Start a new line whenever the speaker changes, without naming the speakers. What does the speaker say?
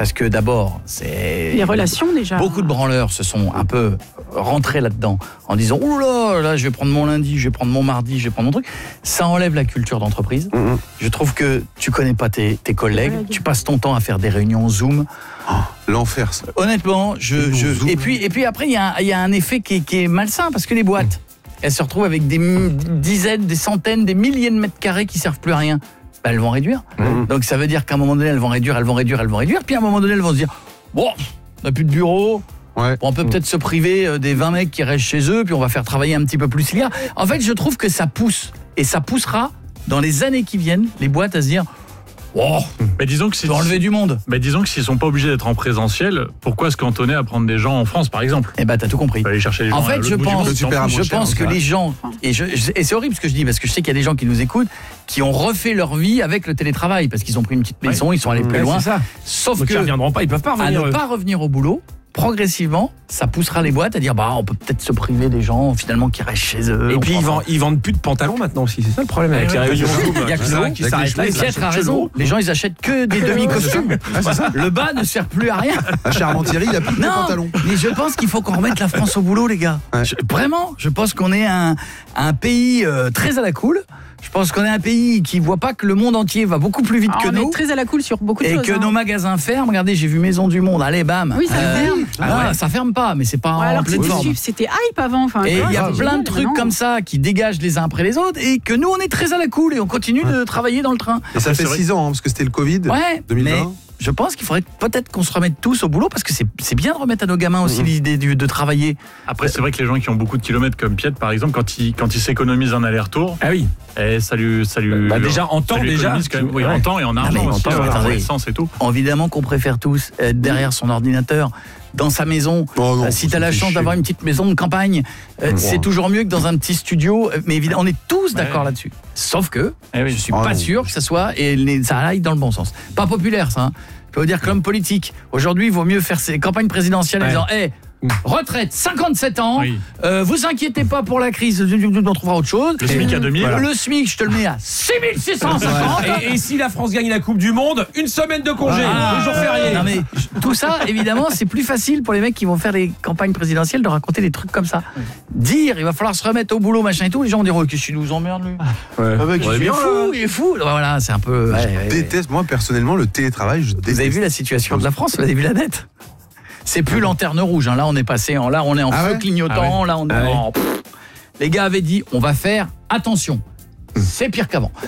Parce que d'abord, c'est...
Les relations déjà.
Beaucoup de branleurs se sont un peu rentrés là-dedans en disant « Ouh là, je vais prendre mon lundi, je vais prendre mon mardi, je vais prendre mon truc ». Ça enlève la culture d'entreprise. Je trouve que tu connais pas tes collègues, tu passes ton temps à faire des réunions Zoom.
L'enfer, ça.
Honnêtement, et puis après, il y a un effet qui est malsain, parce que les boîtes, elles se retrouvent avec des dizaines, des centaines, des milliers de mètres carrés qui servent plus à rien. Elles vont réduire. Donc ça veut dire qu'à un moment donné, elles vont réduire. Puis à un moment donné, elles vont se dire, bon, on n'a plus de bureau.
Ouais.
On peut peut-être se priver des 20 mecs qui restent chez eux, puis on va faire travailler un petit peu plus les gars. En fait, je trouve que ça pousse, et ça poussera dans les années qui viennent, les boîtes à se dire, oh,
mais disons que
enlever du monde.
Mais disons que s'ils sont pas obligés d'être en présentiel, pourquoi se cantonner à prendre des gens en France, par exemple ?
Eh ben, t'as tout compris.
Aller chercher les gens.
En fait, je pense que les gens, et c'est horrible ce que je dis, parce que je sais qu'il y a des gens qui nous écoutent, qui ont refait leur vie avec le télétravail, parce qu'ils ont pris une petite maison, ils sont allés plus loin. Sauf
donc
que,
ils reviendront pas, ils peuvent pas revenir.
À ne pas revenir au boulot, progressivement, ça poussera les boîtes à dire on peut peut-être se priver des gens finalement qui restent chez eux.
Et puis ils vendent plus de pantalons maintenant aussi, c'est ça le problème avec les réunions. Il y a que ça qui s'arrête là.
Piètre a raison, les gens ils achètent que des demi-costumes. Le bas ne sert plus à rien.
Charmant-Thierry, il a plus de pantalons.
Mais je pense qu'il faut qu'on remette la France au boulot, les gars. Vraiment, je pense qu'on est un pays très à la cool. Je pense qu'on est un pays qui voit pas que le monde entier va beaucoup plus vite que nous.
On est très à la cool sur beaucoup de choses.
Et que nos magasins ferment. Regardez, j'ai vu Maison du Monde. Allez, bam.
Oui, ça ferme.
Ça ferme pas, mais c'est pas en pleine forme.
C'était hype avant.
Et il y a plein de trucs comme ça qui dégagent les uns après les autres et que nous, on est très à la cool et on continue de travailler dans le train.
Et ça fait 6 ans, parce que c'était le Covid, 2020.
Mais je pense qu'il faudrait peut-être qu'on se remette tous au boulot parce que c'est bien de remettre à nos gamins aussi l'idée de travailler.
Après, c'est vrai que les gens qui ont beaucoup de kilomètres comme Piet, par exemple, quand ils s'économisent un aller-retour, salut.
Déjà en temps,
en temps et en argent aussi, en essence et tout.
Évidemment qu'on préfère tous être derrière son ordinateur. Dans sa maison, si tu as la chance d'avoir une petite maison de campagne, c'est toujours mieux que dans un petit studio. Mais évidemment, on est tous d'accord là-dessus. Sauf que je suis pas sûr que ça soit et ça aille dans le bon sens. Pas populaire, ça. Je peux vous dire que l'homme politique, aujourd'hui, il vaut mieux faire ses campagnes présidentielles en disant retraite, 57 ans, vous inquiétez pas pour la crise, on trouvera autre chose.
Le SMIC à 2000.
Le SMIC, je te le mets à 6650.
Et si la France gagne la Coupe du Monde, une semaine de congé, le jour férié.
Non mais tout ça, évidemment, c'est plus facile pour les mecs qui vont faire des campagnes présidentielles de raconter des trucs comme ça. Dire, il va falloir se remettre au boulot, machin et tout, les gens vont dire, qu'est-ce qu'il nous emmerde, lui il est fou. Voilà, c'est un peu...
Je déteste, moi, personnellement, le télétravail, je déteste.
Vous avez vu la situation de la France, vous avez vu la dette ? C'est plus lanterne rouge, là on est passé en là on est en feu clignotant, là on est en... Les gars avaient dit on va faire attention. C'est pire qu'avant.